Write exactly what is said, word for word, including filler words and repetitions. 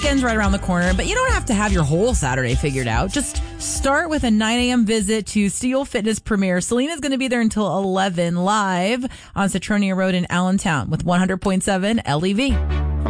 weekend's right around the corner, but you don't have to have your whole Saturday figured out. Just start with a nine a.m. visit to Steel Fitness Premiere. Selena's going to be there until eleven live on Citronia Road in Allentown with one hundred point seven L E V.